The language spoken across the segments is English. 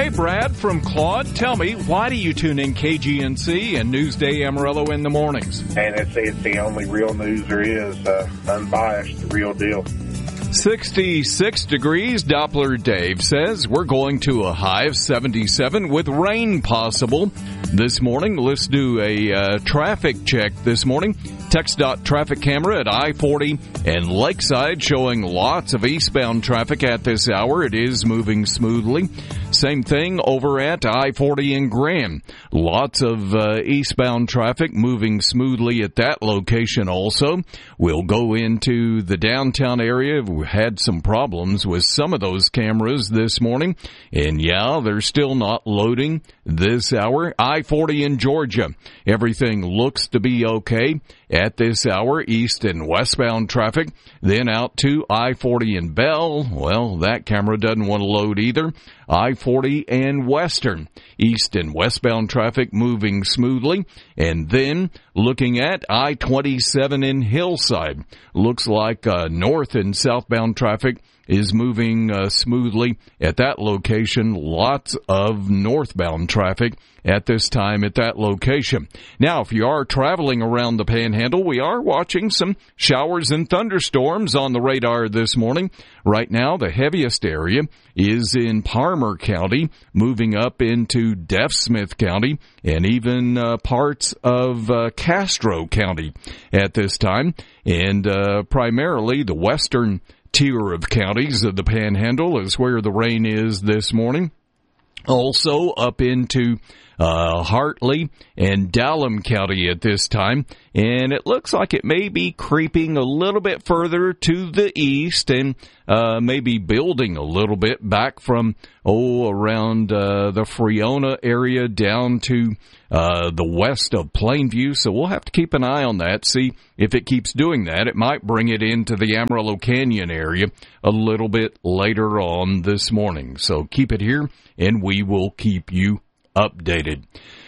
Hey, Brad from Claude, tell me, why do you tune in KGNC and Newsday Amarillo in the mornings? And it's the only real news there is, unbiased, the real deal. 66 degrees, Doppler Dave says. We're going to a high of 77 with rain possible this morning. Let's do a traffic check this morning. TxDOT traffic camera at I-40 and Lakeside showing lots of eastbound traffic at this hour. It is moving smoothly. Same thing over at I-40 in Graham. Lots of eastbound traffic moving smoothly at that location also. We'll go into the downtown area. We had some problems with some of those cameras this morning. And yeah, they're still not loading this hour. I-40 in Georgia. Everything looks to be okay at this hour, east and westbound traffic. Then out to I-40 in Bell. Well, that camera doesn't want to load either. I-40 and Western, east and westbound traffic moving smoothly. And then looking at I-27 in Hillside. Looks like north and southbound traffic is moving smoothly at that location. Lots of northbound traffic at this time at that location. Now, if you are traveling around the Panhandle, we are watching some showers and thunderstorms on the radar this morning. Right now, the heaviest area is in Palmer County, moving up into Deaf Smith County, and even parts of Castro County at this time. And primarily the western tier of counties of the Panhandle is where the rain is this morning. Also up into Hartley and Dallam County at this time, and it looks like it may be creeping a little bit further to the east and maybe building a little bit back from around the Friona area down to the west of Plainview. So we'll have to keep an eye on that, see if it keeps doing that. It might bring it into the Amarillo Canyon area a little bit later on this morning. So keep it here, and we will keep you updated.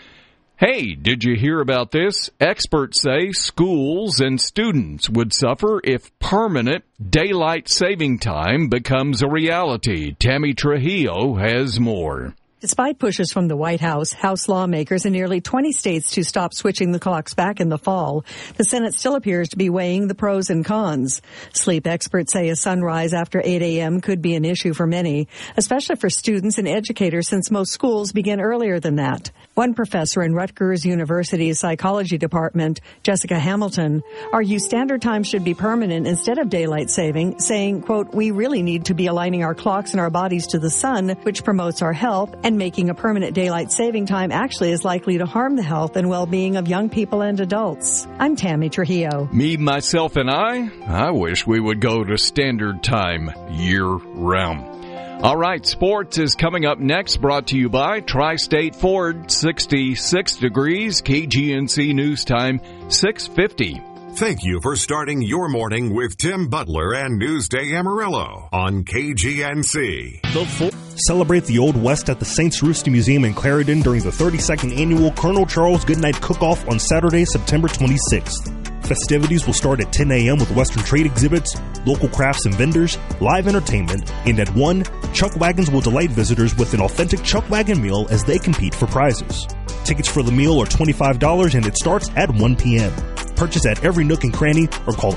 Hey, did you hear about this? Experts say schools and students would suffer if permanent daylight saving time becomes a reality. Tammy Trujillo has more. Despite pushes from the White House, House lawmakers in nearly 20 states to stop switching the clocks back in the fall, the Senate still appears to be weighing the pros and cons. Sleep experts say a sunrise after 8 a.m. could be an issue for many, especially for students and educators since most schools begin earlier than that. One professor in Rutgers University's psychology department, Jessica Hamilton, argues standard time should be permanent instead of daylight saving, saying, quote, "We really need to be aligning our clocks and our bodies to the sun, which promotes our health, and making a permanent daylight saving time actually is likely to harm the health and well-being of young people and adults." I'm Tammy Trujillo. Me, myself, and I wish we would go to standard time year-round. All right, sports is coming up next, brought to you by Tri-State Ford, 66 degrees, KGNC News Time, 6:50. Thank you for starting your morning with Tim Butler and Newsday Amarillo on KGNC. Celebrate the Old West at the St. Rooster Museum in Clarendon during the 32nd Annual Colonel Charles Goodnight Cook-Off on Saturday, September 26th. Festivities will start at 10 a.m. with Western trade exhibits, local crafts and vendors, live entertainment, and at 1, Chuck Wagons will delight visitors with an authentic Chuck Wagon meal as they compete for prizes. Tickets for the meal are $25 and it starts at 1 p.m. Purchase at every nook and cranny or call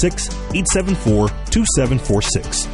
806-874-2746.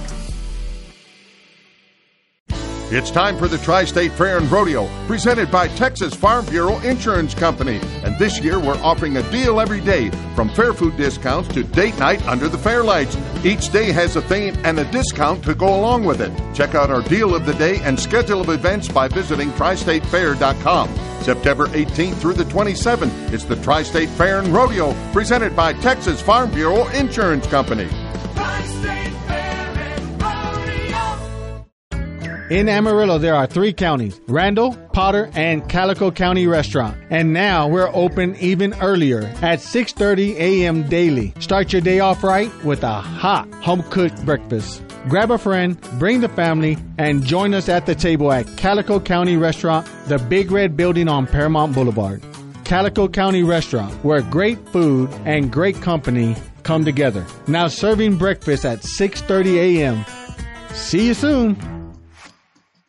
It's time for the Tri-State Fair and Rodeo, presented by Texas Farm Bureau Insurance Company. And this year, we're offering a deal every day, from fair food discounts to date night under the fair lights. Each day has a theme and a discount to go along with it. Check out our deal of the day and schedule of events by visiting tristatefair.com. September 18th through the 27th, it's the Tri-State Fair and Rodeo, presented by Texas Farm Bureau Insurance Company. Tri-State Fair and Rodeo. In Amarillo, there are 3 counties, Randall, Potter, and Calico County Restaurant. And now we're open even earlier at 6:30 a.m. daily. Start your day off right with a hot home-cooked breakfast. Grab a friend, bring the family, and join us at the table at Calico County Restaurant, the Big Red Building on Paramount Boulevard. Calico County Restaurant, where great food and great company come together. Now serving breakfast at 6:30 a.m. See you soon.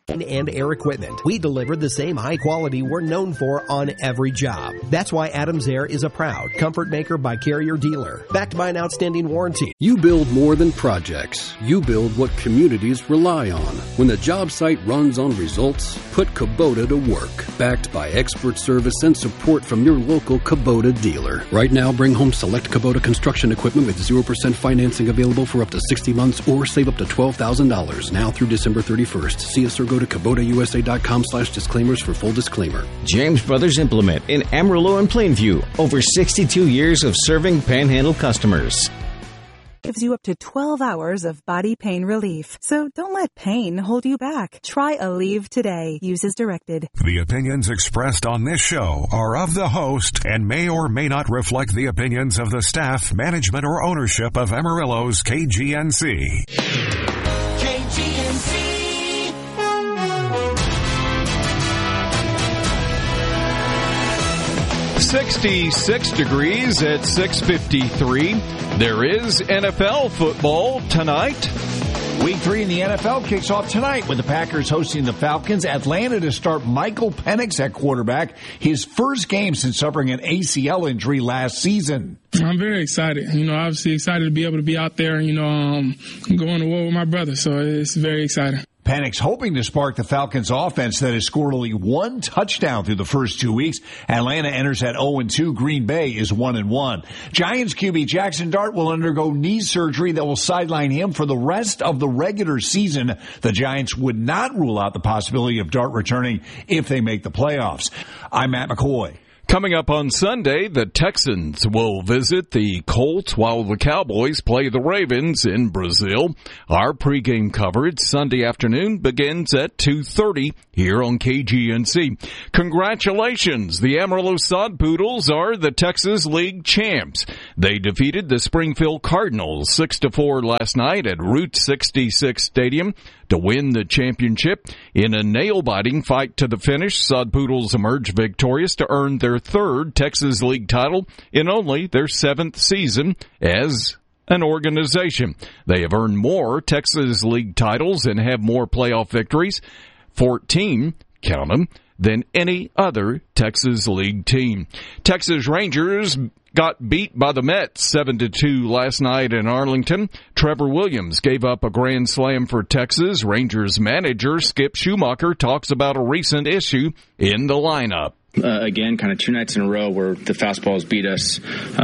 and air equipment. We deliver the same high quality we're known for on every job. That's why Adams Air is a proud Comfort Maker by Carrier dealer, backed by an outstanding warranty. You build more than projects. You build what communities rely on. When the job site runs on results, put Kubota to work. Backed by expert service and support from your local Kubota dealer. Right now, bring home select Kubota construction equipment with 0% financing available for up to 60 months or save up to $12,000 now through December 31st. See us or go to KubotaUSA.com/disclaimers for full disclaimer. James Brothers Implement in Amarillo and Plainview. Over 62 years of serving Panhandle customers. Gives you up to 12 hours of body pain relief. So don't let pain hold you back. Try Aleve today. Use as directed. The opinions expressed on this show are of the host and may or may not reflect the opinions of the staff, management, or ownership of Amarillo's KGNC. KGNC. 66 degrees at 6:53. There is NFL football tonight. Week 3 in the NFL kicks off tonight with the Packers hosting the Falcons. Atlanta to start Michael Penix at quarterback, his first game since suffering an ACL injury last season. I'm very excited. Obviously excited to be able to be out there and, going to war with my brother. So it's very exciting. Penix hoping to spark the Falcons offense that has scored only one touchdown through the first 2 weeks. Atlanta enters at 0-2. Green Bay is 1-1. Giants QB Jackson Dart will undergo knee surgery that will sideline him for the rest of the regular season. The Giants would not rule out the possibility of Dart returning if they make the playoffs. I'm Matt McCoy. Coming up on Sunday, the Texans will visit the Colts while the Cowboys play the Ravens in Brazil. Our pregame coverage Sunday afternoon begins at 2:30 here on KGNC. Congratulations! The Amarillo Sod Poodles are the Texas League champs. They defeated the Springfield Cardinals 6-4 last night at Route 66 Stadium to win the championship. In a nail-biting fight to the finish, Sod Poodles emerged victorious to earn their third Texas League title in only their 7th season as an organization. They have earned more Texas League titles and have more playoff victories, 14, count them, than any other Texas League team. Texas Rangers got beat by the Mets 7-2 last night in Arlington. Trevor Williams gave up a grand slam for Texas. Rangers manager Skip Schumacher talks about a recent issue in the lineup. Again, kind of 2 nights in a row where the fastballs beat us,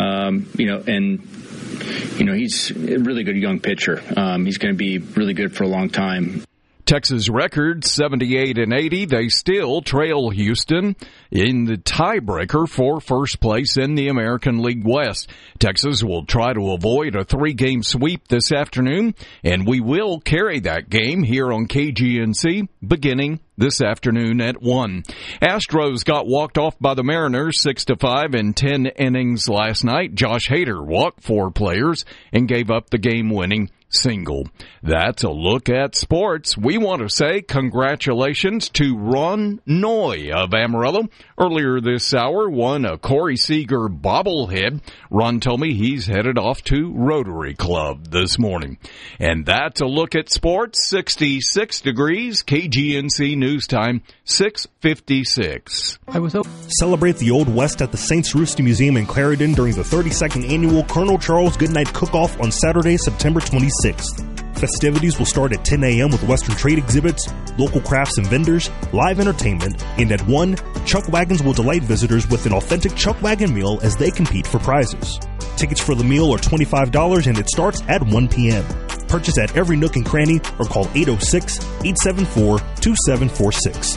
he's a really good young pitcher. He's going to be really good for a long time. Texas record 78-80. They still trail Houston in the tiebreaker for first place in the American League West. Texas will try to avoid a 3-game sweep this afternoon, and we will carry that game here on KGNC beginning this afternoon at 1. Astros got walked off by the Mariners 6-5 in 10 innings last night. Josh Hader walked 4 players and gave up the game-winning single. That's a look at sports. We want to say congratulations to Ron Noy of Amarillo. Earlier this hour, won a Corey Seager bobblehead. Ron told me he's headed off to Rotary Club this morning. And that's a look at sports. 66 degrees, KGNC News Time, 6:56. Celebrate the Old West at the Saints Roost Museum in Clarendon during the 32nd Annual Colonel Charles Goodnight Cook-Off on Saturday, September 26th. Festivities will start at 10 a.m. with Western trade exhibits, local crafts and vendors, live entertainment, and at 1, Chuck Wagons will delight visitors with an authentic Chuck Wagon meal as they compete for prizes. Tickets for the meal are $25 and it starts at 1 p.m. Purchase at every nook and cranny or call 806-874-2746.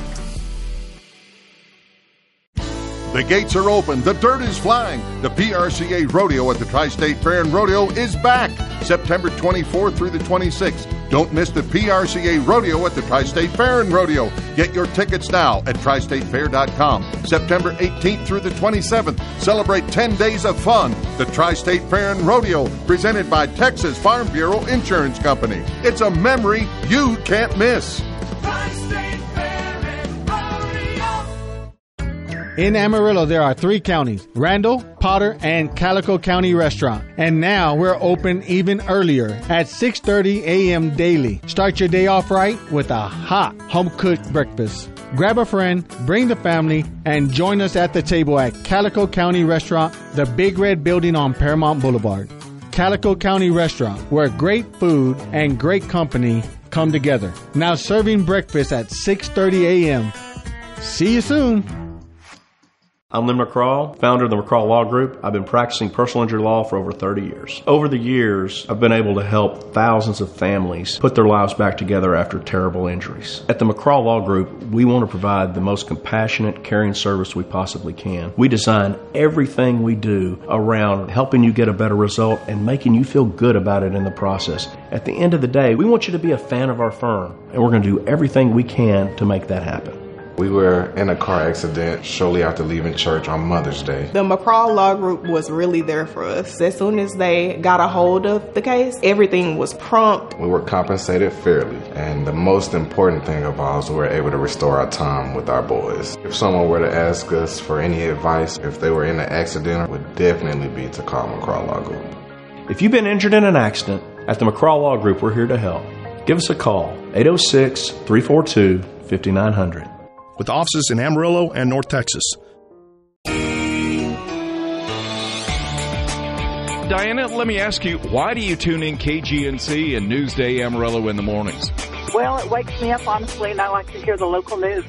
The gates are open. The dirt is flying. The PRCA Rodeo at the Tri-State Fair and Rodeo is back September 24th through the 26th. Don't miss the PRCA Rodeo at the Tri-State Fair and Rodeo. Get your tickets now at tristatefair.com. September 18th through the 27th. Celebrate 10 days of fun. The Tri-State Fair and Rodeo, presented by Texas Farm Bureau Insurance Company. It's a memory you can't miss. Tri-State Fair and Rodeo. In Amarillo, there are 3 counties, Randall, Potter, and Calico County Restaurant. And now we're open even earlier at 6:30 a.m. daily. Start your day off right with a hot home-cooked breakfast. Grab a friend, bring the family, and join us at the table at Calico County Restaurant, the Big Red Building on Paramount Boulevard. Calico County Restaurant, where great food and great company come together. Now serving breakfast at 6:30 a.m. See you soon. I'm Lynn McCraw, founder of the McCraw Law Group. I've been practicing personal injury law for over 30 years. Over the years, I've been able to help thousands of families put their lives back together after terrible injuries. At the McCraw Law Group, we want to provide the most compassionate, caring service we possibly can. We design everything we do around helping you get a better result and making you feel good about it in the process. At the end of the day, we want you to be a fan of our firm, and we're going to do everything we can to make that happen. We were in a car accident shortly after leaving church on Mother's Day. The McCraw Law Group was really there for us. As soon as they got a hold of the case, everything was prompt. We were compensated fairly, and the most important thing of all is we were able to restore our time with our boys. If someone were to ask us for any advice, if they were in an accident, it would definitely be to call McCraw Law Group. If you've been injured in an accident, at the McCraw Law Group, we're here to help. Give us a call, 806-342-5900. With offices in Amarillo and North Texas. Diana, let me ask you, why do you tune in KGNC and Newsday Amarillo in the mornings? Well, it wakes me up, honestly, and I like to hear the local news.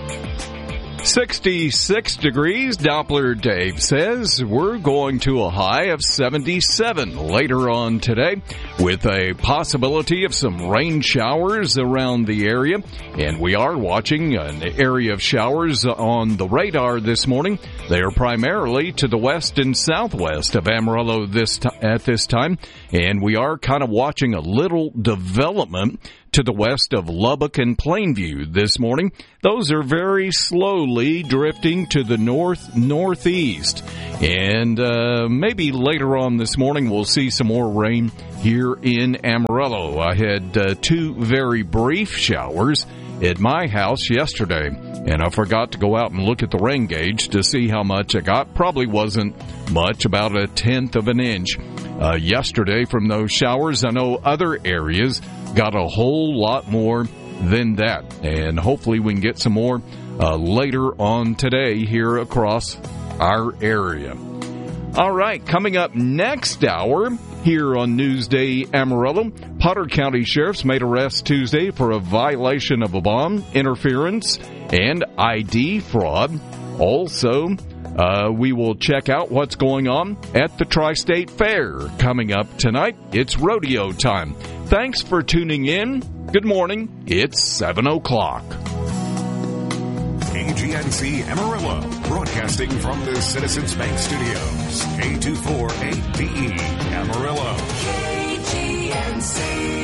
66 degrees, Doppler Dave says. We're going to a high of 77 later on today with a possibility of some rain showers around the area. And we are watching an area of showers on the radar this morning. They are primarily to the west and southwest of Amarillo at this time. And we are kind of watching a little development to the west of Lubbock and Plainview this morning. Those are very slowly drifting to the northeast. And maybe later on this morning we'll see some more rain here in Amarillo. I had 2 very brief showers at my house yesterday, and I forgot to go out and look at the rain gauge to see how much I got. Probably wasn't much, about 1/10 of an inch yesterday from those showers. I know other areas got a whole lot more than that, and hopefully we can get some more later on today here across our area. All right, coming up next hour here on Newsday Amarillo, Potter County Sheriff's made arrests Tuesday for a violation of a bond, interference, and ID fraud. Also, we will check out what's going on at the Tri-State Fair coming up tonight. It's rodeo time. Thanks for tuning in. Good morning. It's 7 o'clock. KGNC Amarillo, broadcasting from the Citizens Bank Studios. K248DE Amarillo. KGNC.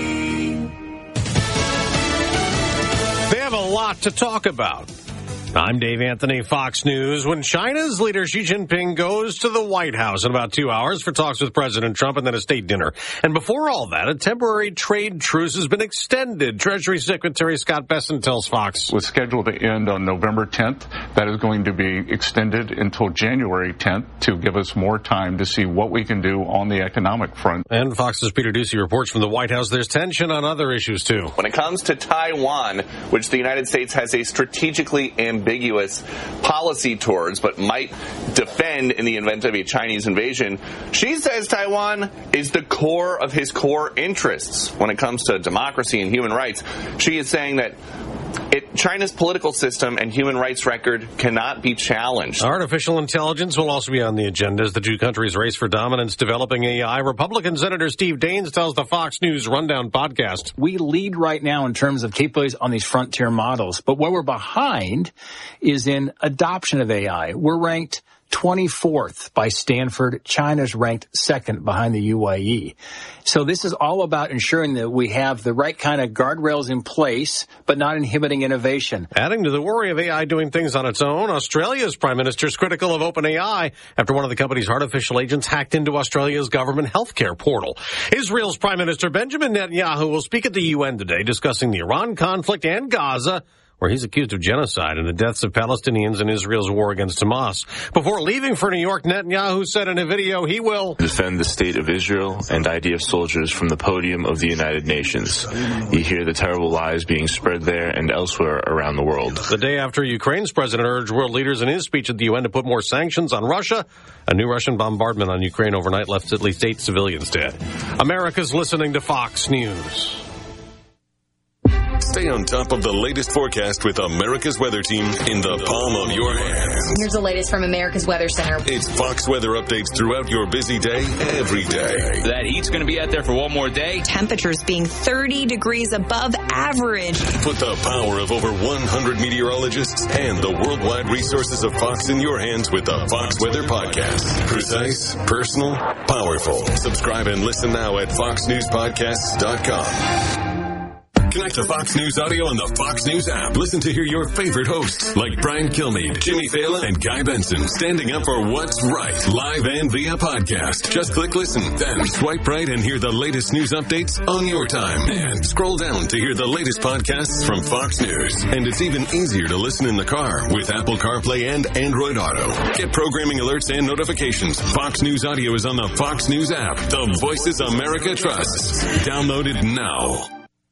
They have a lot to talk about. I'm Dave Anthony, Fox News. When China's leader Xi Jinping goes to the White House in about 2 hours for talks with President Trump and then a state dinner. And before all that, a temporary trade truce has been extended. Treasury Secretary Scott Bessent tells Fox. Was scheduled to end on November 10th. That is going to be extended until January 10th to give us more time to see what we can do on the economic front. And Fox's Peter Ducey reports from the White House there's tension on other issues, too. When it comes to Taiwan, which the United States has a strategically ambiguous policy towards, but might defend in the event of a Chinese invasion, Xi says Taiwan is the core of his core interests. When it comes to democracy and human rights, Xi is saying that China's political system and human rights record cannot be challenged. Artificial intelligence will also be on the agenda as the two countries race for dominance developing AI. Republican Senator Steve Daines tells the Fox News Rundown podcast. We lead right now in terms of capabilities on these frontier models, but where we're behind is in adoption of AI. We're ranked 24th by Stanford. China's ranked second behind the UAE. So this is all about ensuring that we have the right kind of guardrails in place, but not inhibiting innovation. Adding to the worry of AI doing things on its own, Australia's Prime Minister is critical of OpenAI after one of the company's artificial agents hacked into Australia's government healthcare portal. Israel's Prime Minister Benjamin Netanyahu will speak at the UN today discussing the Iran conflict and Gaza, where he's accused of genocide and the deaths of Palestinians in Israel's war against Hamas. Before leaving for New York, Netanyahu said in a video he will defend the state of Israel and IDF soldiers from the podium of the United Nations. You hear the terrible lies being spread there and elsewhere around the world. The day after Ukraine's president urged world leaders in his speech at the UN to put more sanctions on Russia, a new Russian bombardment on Ukraine overnight left at least 8 civilians dead. America's listening to Fox News. Stay on top of the latest forecast with America's Weather Team in the palm of your hand. Here's the latest from America's Weather Center. It's Fox weather updates throughout your busy day, every day. That heat's going to be out there for one more day. Temperatures being 30 degrees above average. Put the power of over 100 meteorologists and the worldwide resources of Fox in your hands with the Fox Weather Podcast. Precise, personal, powerful. Subscribe and listen now at foxnewspodcasts.com. Connect to Fox News Audio on the Fox News app. Listen to hear your favorite hosts like Brian Kilmeade, Jimmy Fallon, and Guy Benson standing up for what's right, live and via podcast. Just click listen, then swipe right and hear the latest news updates on your time. And scroll down to hear the latest podcasts from Fox News. And it's even easier to listen in the car with Apple CarPlay and Android Auto. Get programming alerts and notifications. Fox News Audio is on the Fox News app. The voices America trusts. Download it now.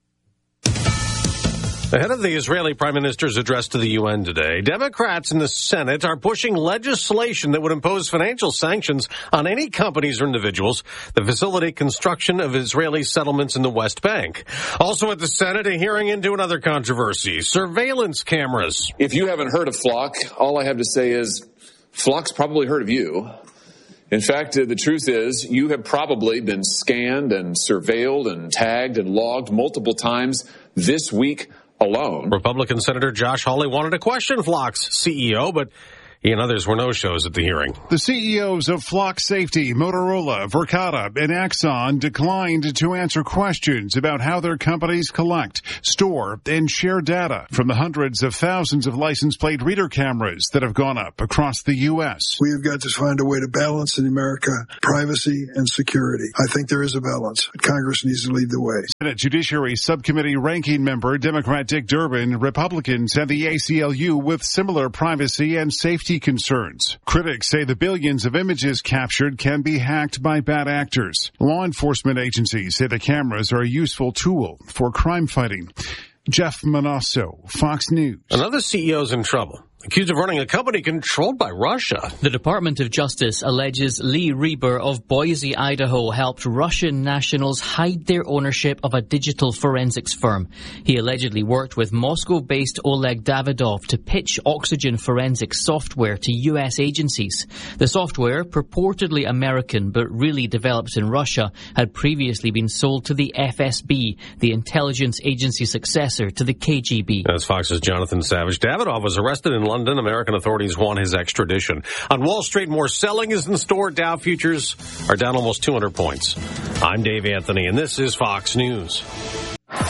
Ahead of the Israeli Prime Minister's address to the UN today, Democrats in the Senate are pushing legislation that would impose financial sanctions on any companies or individuals that facilitate construction of Israeli settlements in the West Bank. Also at the Senate, a hearing into another controversy, surveillance cameras. If you haven't heard of Flock, all I have to say is Flock's probably heard of you. In fact, the truth is you have probably been scanned and surveilled and tagged and logged multiple times this week alone. Republican Senator Josh Hawley wanted to question Flock's CEO, but he and others were no-shows at the hearing. The CEOs of Flock Safety, Motorola, Verkada, and Axon declined to answer questions about how their companies collect, store, and share data from the hundreds of thousands of license plate reader cameras that have gone up across the U.S. We have got to find a way to balance in America privacy and security. I think there is a balance, but Congress needs to lead the way. Senate Judiciary Subcommittee ranking member Democrat Dick Durbin, Republicans, and the ACLU with similar privacy and safety concerns. Critics say the billions of images captured can be hacked by bad actors. Law enforcement agencies say the cameras are a useful tool for crime fighting. Jeff Manasso, Fox News. Another CEO's in trouble, accused of running a company controlled by Russia. The Department of Justice alleges Lee Reber of Boise, Idaho, helped Russian nationals hide their ownership of a digital forensics firm. He allegedly worked with Moscow-based Oleg Davidov to pitch oxygen forensics software to U.S. agencies. The software, purportedly American but really developed in Russia, had previously been sold to the FSB, the intelligence agency successor to the KGB. As Fox's Jonathan Savage, Davidov was arrested in London. American authorities want his extradition. On Wall Street, more selling is in store. Dow futures are down almost 200 points. I'm Dave Anthony, and this is Fox News.